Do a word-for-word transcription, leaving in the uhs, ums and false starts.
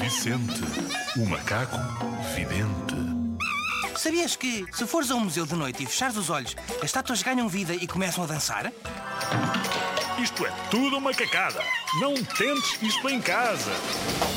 Vicente, o macaco vidente. Sabias que, se fores a um museu de noite e fechares os olhos, as estátuas ganham vida e começam a dançar? Isto é tudo uma cacada. Não tentes isto em casa.